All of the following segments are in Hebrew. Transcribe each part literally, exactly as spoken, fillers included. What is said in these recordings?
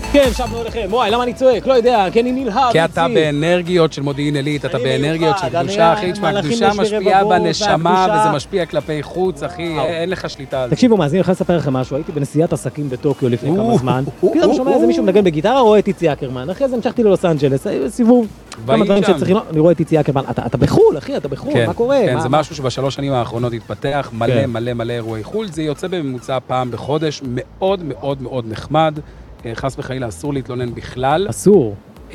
כן, שבנו אליכם. וואי, למה אני צועק? לא יודע, כי אני נלהב. כי אתה באנרגיות של מודיעין עילית, אתה באנרגיות של קדושה, אחי, תשמע, קדושה משפיעה בנשמה, וזה משפיע כלפי חוץ, אחי, אין לך שליטה על זה. תקשיבו, מאזין, אני יכול לספר לכם משהו, הייתי בנסיעת עסקים בטוקיו לפני כמה זמן, פתאום שומע איזה מישהו מנגן בגיטרה, רואה את איצי אקרמן, אחרי זה המשכתי ללוס אנג'לס, סיבוב, כמה דברים שצריכים, אני רואה את איצי אקרמן, אתה בחול, אחי, אתה בחול, מה קורה? כן, זה משהו שבשלוש שנים האחרונות התפתח, מלא מלא מלא אירועי חול, זה יוצא בממוצע פעם בחודש, מאוד מאוד מאוד נחמד, חס וחלילה אסור להתלונן בכלל. אסור.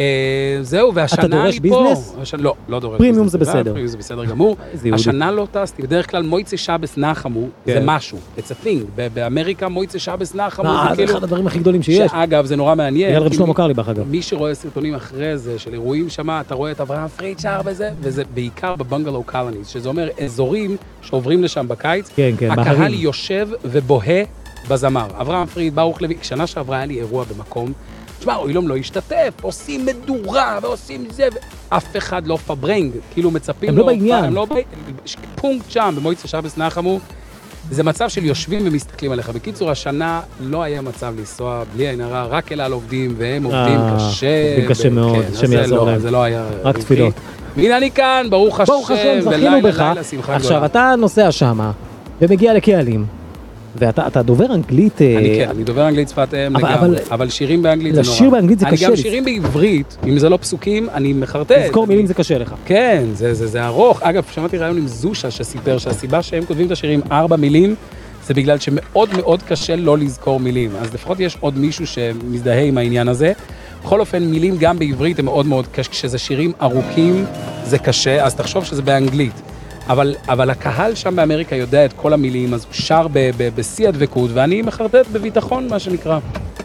זהו, והשנה אתה דורש ביזנס? לא, לא דורש ביזנס. פרימיום זה בסדר. פרימיום זה בסדר גמור. השנה לא טסתי, בדרך כלל מויצה שבס נחמו, זה משהו, it's a thing. באמריקה מויצה שבס נחמו זה כאילו... זה אחד הדברים הכי גדולים שיש. שאגב, זה נורא מעניין. בגלל רב שלמה קרליבך אגב. מי שרואה סרטונים אחרי זה, של אירועים שמה, אתה רואה את אברהם פריד שר בזה, וזה בעיקר בבנגלו קולוניז, שזה אומר אזורים שעוברים לשם בקיץ. כן, כן, הקהל יושב ובוהה בזמר. אברהם פריד, ברוך לוי, שנה שעברה היה לי אירוע במקום, תשמע, אילום לא השתתף, עושים מדורה ועושים זה, ואף אחד לא פברנג, כאילו מצפים הם לא בעניין. הם לא בעניין, פונקט שם, במועצת שבס נחמו, זה מצב של יושבים ומסתכלים עליך. בקיצור, השנה לא היה מצב לנסוע בלי עין הרע, רק אל על עובדים, והם עובדים קשה. עובדים קשה מאוד, שם יעזור להם. זה לא היה... רק תפילות. והנה אני כאן, ברוך השם, ברוך השם, זכינו בך. עכשיו, אתה נוסע שמה, ומגיע לקהלים. ואתה דובר אנגלית... אני כן, אני דובר אנגלית שפת אם לגמרי, אבל שירים באנגלית זה נורא. לשיר באנגלית זה קשה. אני גם שירים בעברית, אם זה לא פסוקים, אני מחרטט. לזכור מילים זה קשה לך. כן, זה ארוך. אגב, שמעתי רעיון עם זושה שסיפר שהסיבה שהם כותבים את השירים ארבע מילים, זה בגלל שמאוד מאוד קשה לא לזכור מילים. אז לפחות יש עוד מישהו שמזדהה עם העניין הזה. בכל אופן, מילים גם בעברית הם מאוד מאוד קשה. כשזה שירים ארוכים, זה קשה, אז תחשוב שזה באנגלית. אבל, אבל הקהל שם באמריקה יודע את כל המילים, אז הוא שר בשיא הדבקות, ואני מחרטט בביטחון, מה שנקרא.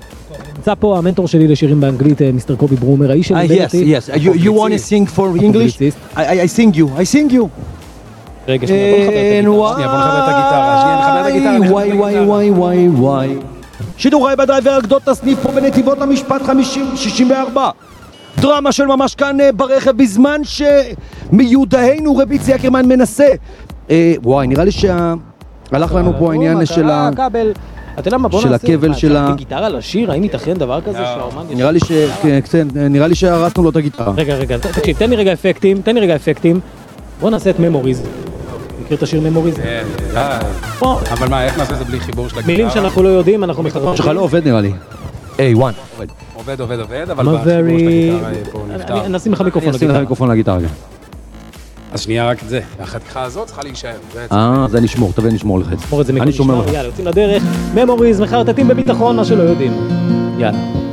נמצא פה המנטור שלי לשירים באנגלית, מיסטר קובי ברומר, האיש שלי בין אותי. Yes, yes. You, you want to sing for English? I, I, I sing you, I sing you. רגע, שנייה, בוא נחבר את הגיטרה. שנייה, בוא נחבר את הגיטרה. שנייה, נחבר את הגיטרה. וואי, וואי, וואי, וואי, וואי. שידורי בדרייבר אגדות הסניף פה בנתיבות המשפט חמישים שישים וארבע. דרמה של ממש כאן ברכב בזמן שמיודענו רבי איצי אקרמן מנסה. וואי, נראה לי שהלך לנו פה העניין של ה... אתה יודע מה, בוא נעשה, הכבל של ה... גיטרה לשיר, האם ייתכן דבר כזה שהאומן... נראה לי ש... כן, נראה לי שהרסנו לו את הגיטרה. רגע, רגע, תקשיב, תן לי רגע אפקטים, תן לי רגע אפקטים. בוא נעשה את ממוריז. מכיר את השיר ממוריז? כן, אבל מה, איך נעשה את זה בלי חיבור של הגיטרה? מילים שאנחנו לא יודעים, אנחנו מחרטים. שלך לא עובד נראה לי. איי, וואן. עובד, עובד, עובד, אבל בחיבור של הגיטרה פה נפתר. נשים לך מיקרופון לגיטרה. נשים לך מיקרופון לגיטרה רגע. אז שנייה רק את זה, החתיכה הזאת צריכה להישאר. אה, זה נשמור, תביא נשמור לך. נשמור את זה מכל נשמור, יאללה, יוצאים לדרך, ממוריז, מחרטטים בביטחון, מה שלא יודעים. יאללה.